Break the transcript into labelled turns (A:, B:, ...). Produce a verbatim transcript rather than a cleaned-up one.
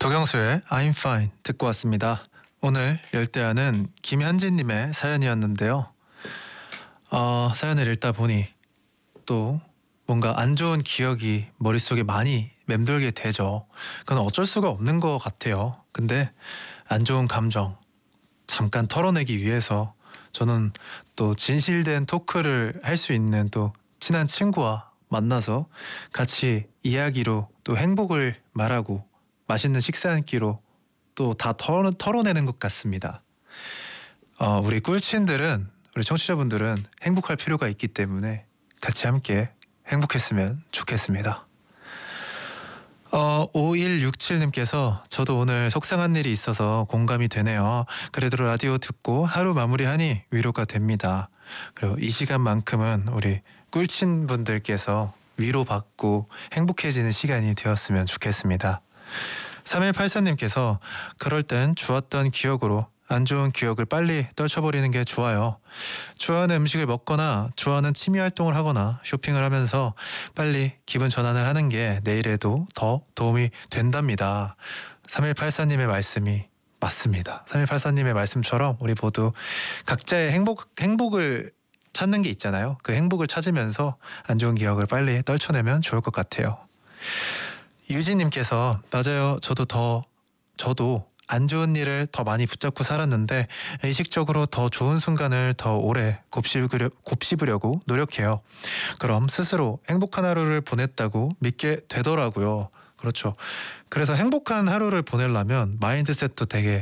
A: 조경수의 I'm fine 듣고 왔습니다. 오늘 열대야는 김현진님의 사연이었는데요. 어, 사연을 읽다 보니 또 뭔가 안 좋은 기억이 머릿속에 많이 맴돌게 되죠. 그건 어쩔 수가 없는 것 같아요. 근데 안 좋은 감정 잠깐 털어내기 위해서 저는 또 진실된 토크를 할 수 있는 또 친한 친구와 만나서 같이 이야기로 또 행복을 말하고 맛있는 식사 한 끼로 또 다 털어, 털어내는 것 같습니다. 어, 우리 꿀친들은, 우리 청취자분들은 행복할 필요가 있기 때문에 같이 함께 행복했으면 좋겠습니다. 어, 오일육칠님께서 저도 오늘 속상한 일이 있어서 공감이 되네요. 그래도 라디오 듣고 하루 마무리하니 위로가 됩니다. 그리고 이 시간만큼은 우리 꿀친분들께서 위로받고 행복해지는 시간이 되었으면 좋겠습니다. 삼일팔사님께서 그럴 땐 좋았던 기억으로 안 좋은 기억을 빨리 떨쳐버리는 게 좋아요. 좋아하는 음식을 먹거나 좋아하는 취미 활동을 하거나 쇼핑을 하면서 빨리 기분 전환을 하는 게 내일에도 더 도움이 된답니다. 삼일팔사님의 말씀이 맞습니다. 삼일팔사님의 말씀처럼 우리 모두 각자의 행복, 행복을 찾는 게 있잖아요. 그 행복을 찾으면서 안 좋은 기억을 빨리 떨쳐내면 좋을 것 같아요. 유진님께서 맞아요. 저도 더 저도 안 좋은 일을 더 많이 붙잡고 살았는데 의식적으로 더 좋은 순간을 더 오래 곱씹으려, 곱씹으려고 노력해요. 그럼 스스로 행복한 하루를 보냈다고 믿게 되더라고요. 그렇죠. 그래서 행복한 하루를 보내려면 마인드셋도 되게